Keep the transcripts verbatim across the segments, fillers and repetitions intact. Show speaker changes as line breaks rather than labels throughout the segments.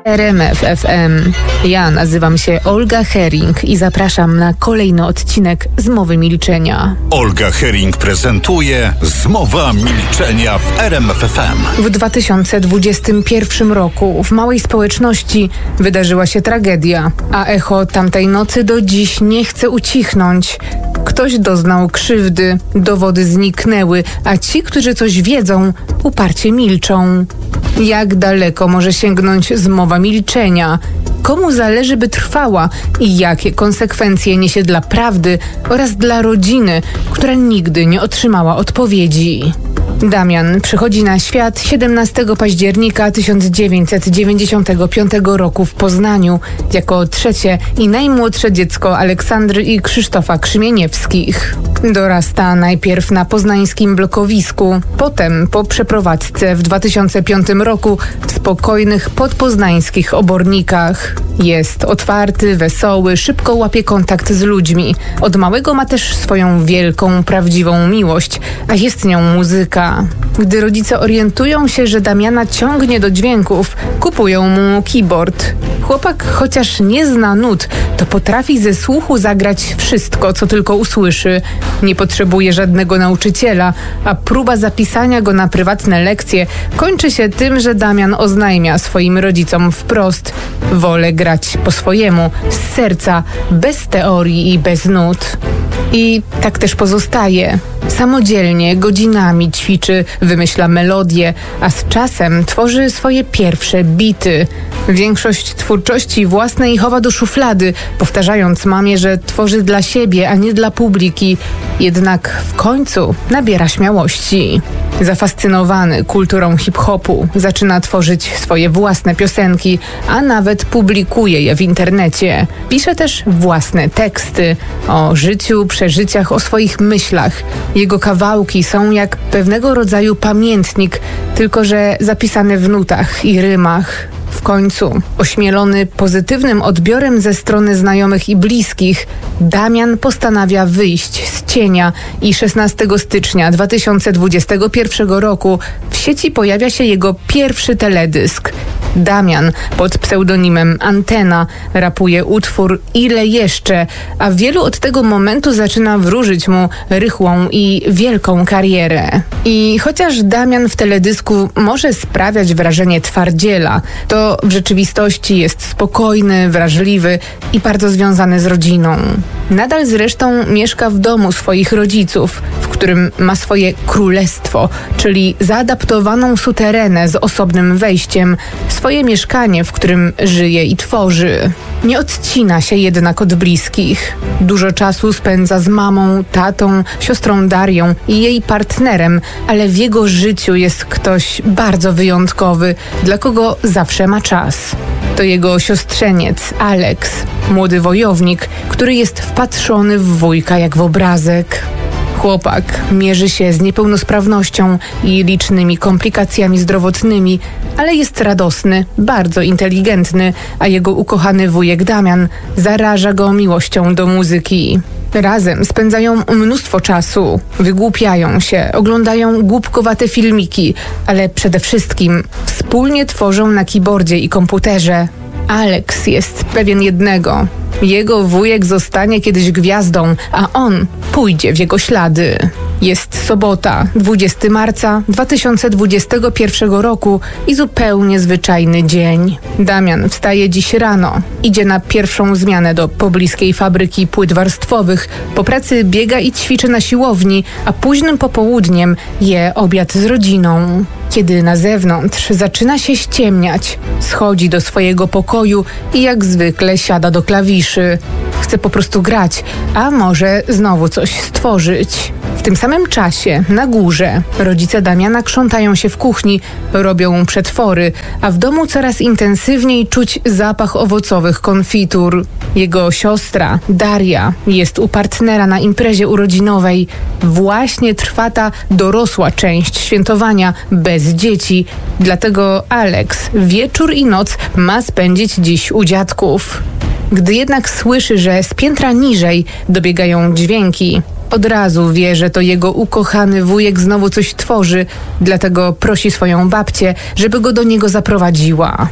R M F F M. Ja nazywam się Olga Hering i zapraszam na kolejny odcinek Zmowy Milczenia.
Olga Hering prezentuje Zmowa Milczenia w R M F F M.
W dwa tysiące dwudziestym pierwszym roku w małej społeczności wydarzyła się tragedia, a echo tamtej nocy do dziś nie chce ucichnąć. Ktoś doznał krzywdy, dowody zniknęły, a ci, którzy coś wiedzą, uparcie milczą. Jak daleko może sięgnąć zmowa milczenia? Komu zależy, by trwała i jakie konsekwencje niesie dla prawdy oraz dla rodziny, która nigdy nie otrzymała odpowiedzi? Damian przychodzi na świat siedemnastego października tysiąc dziewięćset dziewięćdziesiątego piątego roku w Poznaniu jako trzecie i najmłodsze dziecko Aleksandry i Krzysztofa Krzymieniewskich. Dorasta najpierw na poznańskim blokowisku, potem po przeprowadzce w dwa tysiące piątym roku w spokojnych podpoznańskich Obornikach. Jest otwarty, wesoły, szybko łapie kontakt z ludźmi. Od małego ma też swoją wielką, prawdziwą miłość, a jest nią muzyka. Gdy rodzice orientują się, że Damiana ciągnie do dźwięków, kupują mu keyboard. Chłopak, chociaż nie zna nut, to potrafi ze słuchu zagrać wszystko, co tylko usłyszy. Nie potrzebuje żadnego nauczyciela, a próba zapisania go na prywatne lekcje kończy się tym, że Damian oznajmia swoim rodzicom wprost: wolę grać po swojemu, z serca, bez teorii i bez nut. I tak też pozostaje. Samodzielnie, godzinami ćwiczy, wymyśla melodie, a z czasem tworzy swoje pierwsze bity. Większość twórczości własnej chowa do szuflady, powtarzając mamie, że tworzy dla siebie, a nie dla publiki. Jednak w końcu nabiera śmiałości. Zafascynowany kulturą hip-hopu, zaczyna tworzyć swoje własne piosenki, a nawet publikuje je w internecie. Pisze też własne teksty o życiu, przeżyciach, o swoich myślach. Jego kawałki są jak pewnego rodzaju pamiętnik, tylko że zapisane w nutach i rymach. W końcu, ośmielony pozytywnym odbiorem ze strony znajomych i bliskich, Damian postanawia wyjść z cienia i szesnastego stycznia dwa tysiące dwudziestego pierwszego roku w sieci pojawia się jego pierwszy teledysk. Damian pod pseudonimem Antena rapuje utwór Ile jeszcze, a wielu od tego momentu zaczyna wróżyć mu rychłą i wielką karierę. I chociaż Damian w teledysku może sprawiać wrażenie twardziela, to w rzeczywistości jest spokojny, wrażliwy i bardzo związany z rodziną. Nadal zresztą mieszka w domu swoich rodziców, w którym ma swoje królestwo, czyli zaadaptowaną suterenę z osobnym wejściem, swoje mieszkanie, w którym żyje i tworzy. Nie odcina się jednak od bliskich. Dużo czasu spędza z mamą, tatą, siostrą Darią i jej partnerem, ale w jego życiu jest ktoś bardzo wyjątkowy, dla kogo zawsze ma czas. To jego siostrzeniec Alex, młody wojownik, który jest wpatrzony w wujka jak w obrazek. Chłopak mierzy się z niepełnosprawnością i licznymi komplikacjami zdrowotnymi, ale jest radosny, bardzo inteligentny, a jego ukochany wujek Damian zaraża go miłością do muzyki. Razem spędzają mnóstwo czasu, wygłupiają się, oglądają głupkowate filmiki, ale przede wszystkim wspólnie tworzą na keyboardzie i komputerze. Alex jest pewien jednego. Jego wujek zostanie kiedyś gwiazdą, a on pójdzie w jego ślady. Jest sobota, dwudziestego marca dwa tysiące dwudziestego pierwszego roku i zupełnie zwyczajny dzień. Damian wstaje dziś rano, idzie na pierwszą zmianę do pobliskiej fabryki płyt warstwowych, po pracy biega i ćwiczy na siłowni, a późnym popołudniem je obiad z rodziną. Kiedy na zewnątrz zaczyna się ściemniać, schodzi do swojego pokoju i jak zwykle siada do klawiszy. Chce po prostu grać, a może znowu coś stworzyć. W tym samym czasie, na górze, rodzice Damiana krzątają się w kuchni, robią przetwory, a w domu coraz intensywniej czuć zapach owocowych konfitur. Jego siostra, Daria, jest u partnera na imprezie urodzinowej. Właśnie trwa ta dorosła część świętowania bez dzieci. Dlatego Alex wieczór i noc ma spędzić dziś u dziadków. Gdy jednak słyszy, że z piętra niżej dobiegają dźwięki, od razu wie, że to jego ukochany wujek znowu coś tworzy, dlatego prosi swoją babcię, żeby go do niego zaprowadziła.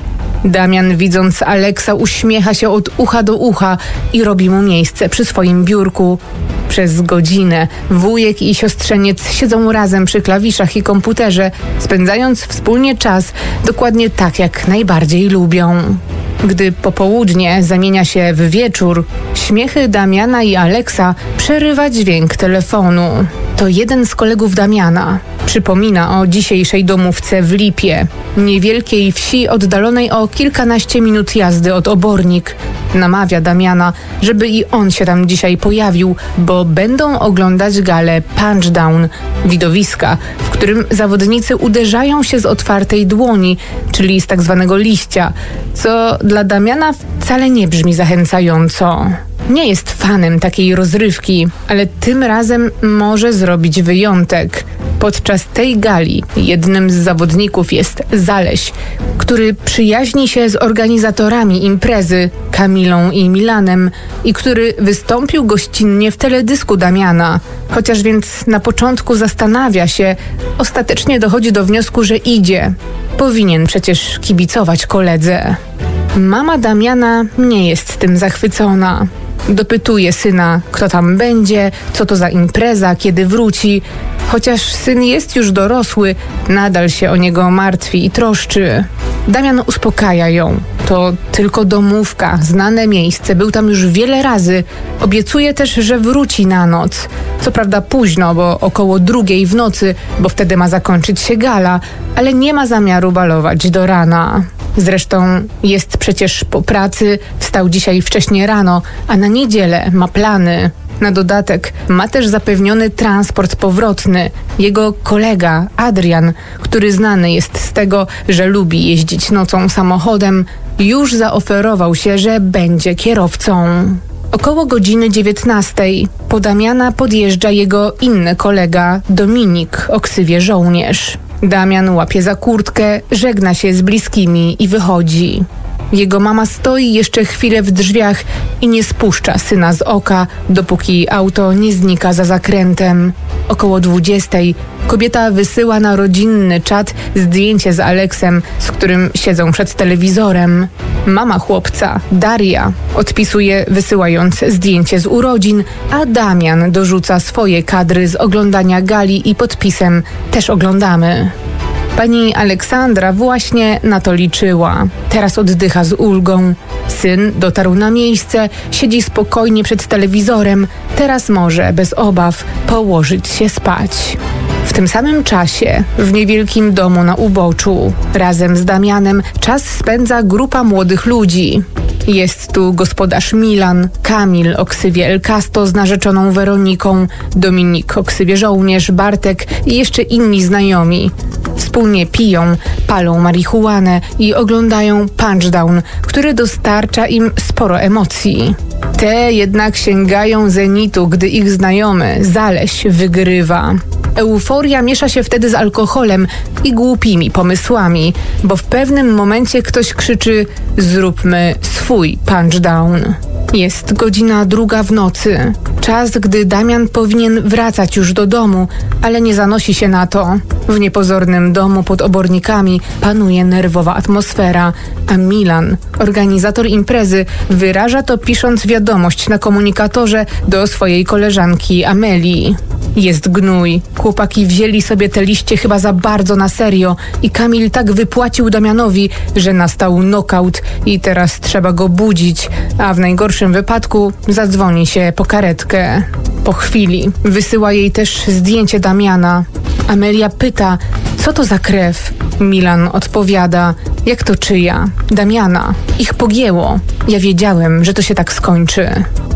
Damian, widząc Aleksa, uśmiecha się od ucha do ucha i robi mu miejsce przy swoim biurku. Przez godzinę wujek i siostrzeniec siedzą razem przy klawiszach i komputerze, spędzając wspólnie czas dokładnie tak, jak najbardziej lubią. Gdy popołudnie zamienia się w wieczór, śmiechy Damiana i Aleksa przerywa dźwięk telefonu. To jeden z kolegów Damiana. Przypomina o dzisiejszej domówce w Lipie, niewielkiej wsi oddalonej o kilkanaście minut jazdy od Obornik. Namawia Damiana, żeby i on się tam dzisiaj pojawił, bo będą oglądać galę Punchdown, widowiska, w którym zawodnicy uderzają się z otwartej dłoni, czyli z tak zwanego liścia, co dla Damiana wcale nie brzmi zachęcająco. Nie jest fanem takiej rozrywki, ale tym razem może zrobić wyjątek. Podczas tej gali jednym z zawodników jest Zaleś, który przyjaźni się z organizatorami imprezy, Kamilą i Milanem, i który wystąpił gościnnie w teledysku Damiana. Chociaż więc na początku zastanawia się, ostatecznie dochodzi do wniosku, że idzie. Powinien przecież kibicować koledze. Mama Damiana nie jest tym zachwycona. Dopytuje syna, kto tam będzie, co to za impreza, kiedy wróci. Chociaż syn jest już dorosły, nadal się o niego martwi i troszczy. Damian uspokaja ją. To tylko domówka, znane miejsce, był tam już wiele razy. Obiecuje też, że wróci na noc. Co prawda późno, bo około drugiej w nocy, bo wtedy ma zakończyć się gala, ale nie ma zamiaru balować do rana. Zresztą jest przecież po pracy, wstał dzisiaj wcześnie rano, a na niedzielę ma plany. Na dodatek ma też zapewniony transport powrotny. Jego kolega Adrian, który znany jest z tego, że lubi jeździć nocą samochodem, już zaoferował się, że będzie kierowcą. Około godziny dziewiętnastej po Damiana podjeżdża jego inny kolega Dominik o ksywie Żołnierz. Damian łapie za kurtkę, żegna się z bliskimi i wychodzi. Jego mama stoi jeszcze chwilę w drzwiach i nie spuszcza syna z oka, dopóki auto nie znika za zakrętem. Około dwudziestej kobieta wysyła na rodzinny czat zdjęcie z Aleksem, z którym siedzą przed telewizorem. Mama chłopca, Daria, odpisuje, wysyłając zdjęcie z urodzin, a Damian dorzuca swoje kadry z oglądania gali i podpisem „Też oglądamy”. Pani Aleksandra właśnie na to liczyła. Teraz oddycha z ulgą. Syn dotarł na miejsce, siedzi spokojnie przed telewizorem. Teraz może bez obaw położyć się spać. W tym samym czasie w niewielkim domu na uboczu razem z Damianem czas spędza grupa młodych ludzi. Jest tu gospodarz Milan, Kamil o ksywie El Casto z narzeczoną Weroniką, Dominik o ksywie Żołnierz, Bartek i jeszcze inni znajomi. Wspólnie piją, palą marihuanę i oglądają Punchdown, który dostarcza im sporo emocji. Te jednak sięgają zenitu, gdy ich znajomy, Zaleś, wygrywa. Euforia miesza się wtedy z alkoholem i głupimi pomysłami, bo w pewnym momencie ktoś krzyczy: zróbmy swój Punchdown. Jest godzina druga w nocy. Czas, gdy Damian powinien wracać już do domu, ale nie zanosi się na to. W niepozornym domu pod Obornikami panuje nerwowa atmosfera, a Milan, organizator imprezy, wyraża to pisząc wiadomość na komunikatorze do swojej koleżanki Amelii. Jest gnój. Chłopaki wzięli sobie te liście chyba za bardzo na serio i Kamil tak wypłacił Damianowi, że nastał nokaut i teraz trzeba go budzić, a w najgorszym wypadku zadzwoni się po karetkę. Po chwili wysyła jej też zdjęcie Damiana. Amelia pyta, co to za krew? Milan odpowiada, jak to czyja? Damiana. Ich pogięło. Ja wiedziałem, że to się tak skończy.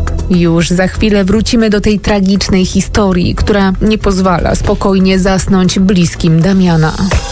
Już za chwilę wrócimy do tej tragicznej historii, która nie pozwala spokojnie zasnąć bliskim Damiana.